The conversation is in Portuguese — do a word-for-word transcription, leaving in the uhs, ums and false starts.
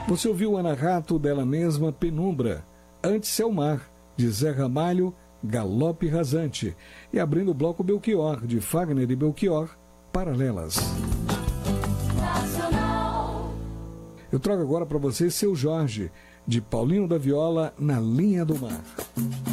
Você ouviu Ana Rato, dela mesma, Penumbra. Antes é o Mar, de Zé Ramalho, Galope Rasante. E abrindo o bloco Belchior, de Fagner e Belchior, Paralelas. Eu trago agora para vocês Seu Jorge, de Paulinho da Viola, Na Linha do Mar.